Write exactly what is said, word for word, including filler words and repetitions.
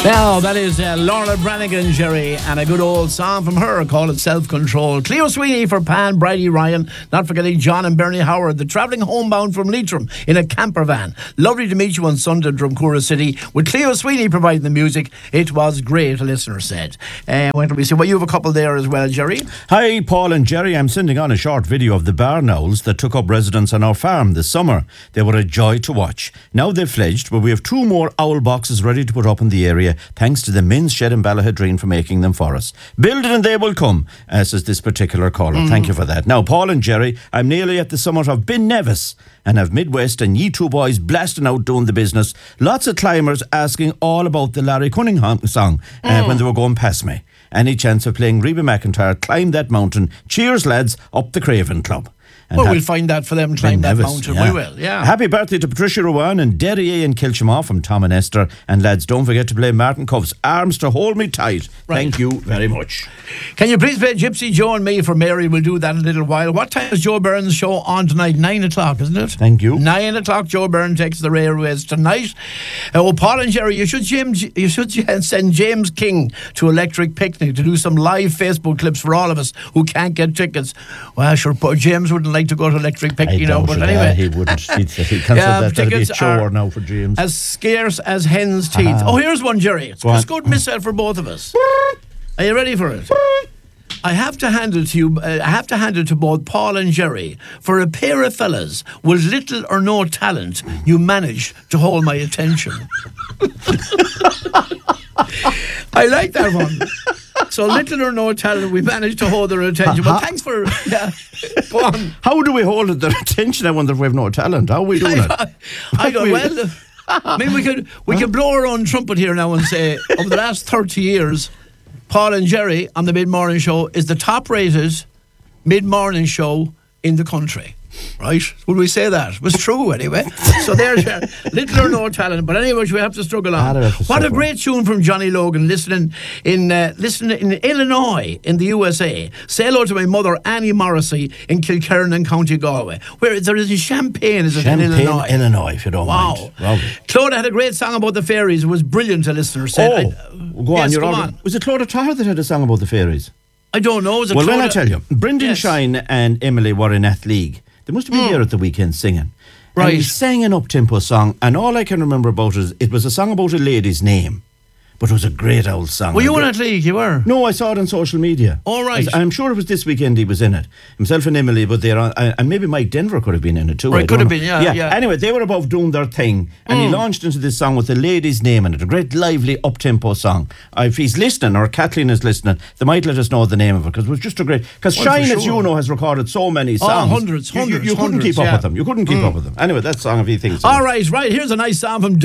Now, that is uh, Laura Branigan, Jerry, and a good old song from her called Self-Control. Cleo Sweeney for Pan, Bridie Ryan, not forgetting John and Bernie Howard, the travelling homebound from Leitrim in a camper van. Lovely to meet you on Sunday in Drumcura City, with Cleo Sweeney providing the music. It was great, a listener said. Uh, when we say, well, you have a couple there as well, Jerry. Hi, Paul and Jerry. I'm sending on a short video of the barn owls that took up residence on our farm this summer. They were a joy to watch. Now they've fledged, but we have two more owl boxes ready to put up in the area, thanks to the Men's Shed in Ballahadreen for making them for us. Build it and they will come, uh, says this particular caller. Mm. Thank you for that. Now, Paul and Jerry, I'm nearly at the summit of Ben Nevis and have Midwest and ye two boys blasting out doing the business. Lots of climbers asking all about the Larry Cunningham song uh, mm. when they were going past me. Any chance of playing Reba McEntire, Climb That Mountain? Cheers, lads, up the Craven Club. And well, ha- we'll find that for them, Climb That Mountain. Yeah. We will, yeah. Happy birthday to Patricia Rowan and Derry in Kilchamaw from Tom and Esther. And lads, don't forget to play Martin Cuff's Arms to Hold Me Tight. Right. Thank you very much. Can you please play Gypsy Joe and Me for Mary? We'll do that in a little while. What time is Joe Byrne's show on tonight? Nine o'clock, isn't it? Thank you. Nine o'clock, Joe Byrne takes the railways tonight. Uh, oh, Paul and Jerry, you should James, you should send James King to Electric Picnic to do some live Facebook clips for all of us who can't get tickets. Well, sure, James wouldn't like to go to Electric Pick, you know, but anyway. Uh, he wouldn't. He'd, he'd consider yeah, that that'd be a chore now for James. As scarce as hen's teeth. Uh-huh. Oh, here's one, Jerry. It's a good missile for both of us. Are you ready for it? I have to hand it to you. Uh, I have to hand it to both Paul and Jerry. For a pair of fellas with little or no talent, you managed to hold my attention. I like that one. So little or no talent, we managed to hold their attention. Well, thanks for... Yeah, go on. How do we hold their attention? I wonder if we have no talent. How are we doing I, it? I don't... Well, I mean, we could, we could blow our own trumpet here now and say, over the last thirty years, Paul and Jerry on the Mid-Morning Show is the top-rated mid-morning show in the country. Right? Would we say that? It was true anyway. So there's uh, little or no talent, but anyway, we have to struggle on. What a great tune from Johnny Logan, listening in uh, listening in Illinois, in the U S A. Say hello to my mother, Annie Morrissey, in Kilkerran, County Galway, where there is in Champaign, is it Champaign, in Illinois? Illinois, if you don't wow. mind. Wow. Claude had a great song about the fairies. It was brilliant, a listener said. Oh, I, go yes, on. You're go all, on. Was it Claude Tahar that had a song about the fairies? I don't know. Was it well, Claude? Well, I'll tell you. Brendan yes. Shine and Emily were in Athleague. They must have been mm. there at the weekend singing. Right. And he sang an up-tempo song, and all I can remember about it is it was a song about a lady's name. But it was a great old song. Were you in that league? You were? No, I saw it on social media. All right. I'm sure it was this weekend he was in it. Himself and Emily, but they're on, and maybe Mike Denver could have been in it too. Right, could have been, yeah, yeah. yeah. Anyway, they were above doing their thing, and mm. he launched into this song with a lady's name in it, a great lively up-tempo song. Uh, if he's listening, or Kathleen is listening, they might let us know the name of it, because it was just a great... Because well, Shine, sure. as you know, has recorded so many songs. Oh, hundreds, hundreds, You, you, you couldn't hundreds, keep up yeah. with them. You couldn't keep mm. up with them. Anyway, that song, if he thinks... All right, right, here's a nice song from...